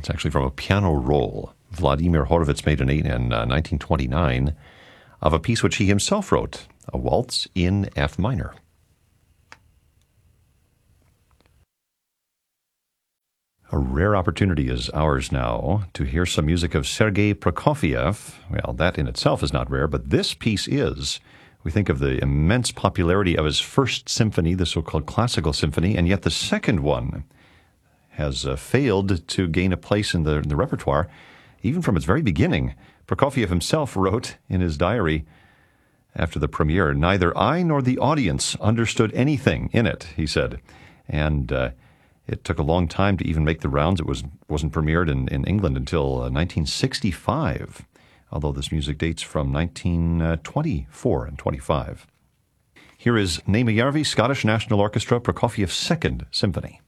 It's actually from a piano roll Vladimir Horowitz made in 1929 of a piece which he himself wrote, a waltz in F minor. A rare opportunity is ours now to hear some music of Sergei Prokofiev. Well, that in itself is not rare, but this piece is. We think of the immense popularity of his first symphony, the so-called classical symphony, and yet the second one has failed to gain a place in the repertoire, even from its very beginning. Prokofiev himself wrote in his diary after the premiere, "Neither I nor the audience understood anything in it," he said. And it took a long time to even make the rounds. It wasn't premiered in England until 1965, although this music dates from 1924 and 25. Here is Nehmi Yarvi, Scottish National Orchestra, Prokofiev's Second Symphony.